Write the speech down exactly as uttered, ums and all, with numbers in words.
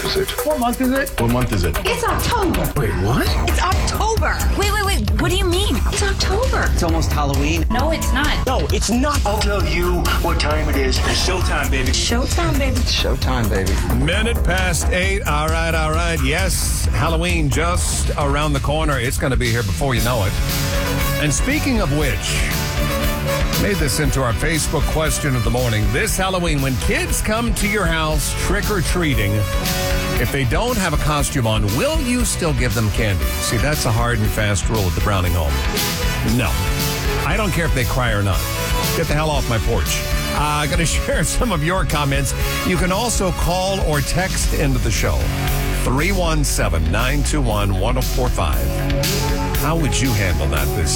is it? What month is it? What month is it? It's October. Wait, what? It's October. Wait, wait, wait. What do you mean? It's October. It's almost Halloween. No, it's not. No, it's not. I'll tell you what time it is. It's showtime, baby. Showtime, baby. It's showtime, baby. Minute past eight. All right, all right. Yes, Halloween just around the corner. It's going to be here before you know it. And speaking of which, made this into our Facebook question of the morning. This Halloween, when kids come to your house trick-or-treating, if they don't have a costume on, will you still give them candy? See, that's a hard and fast rule at the Browning home. No. I don't care if they cry or not. Get the hell off my porch. I'm uh, going to share some of your comments. You can also call or text into the show. three one seven, nine two one, one oh four five. How would you handle that this